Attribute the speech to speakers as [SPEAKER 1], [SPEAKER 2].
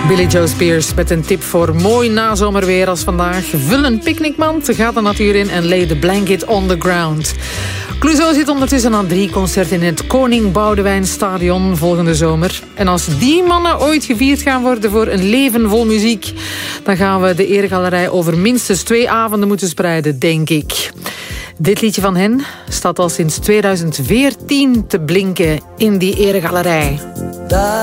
[SPEAKER 1] Billy Joe Spears met een tip voor mooi nazomerweer als vandaag. Vul een picknickmand, ga de natuur in en lay the blanket on the ground. Clouseau zit ondertussen aan 3 concerten in het Koning Boudewijn Stadion volgende zomer. En als die mannen ooit gevierd gaan worden voor een leven vol muziek, dan gaan we de Eregalerij over minstens 2 avonden moeten spreiden, denk ik. Dit liedje van hen staat al sinds 2014 te blinken in die Eregalerij.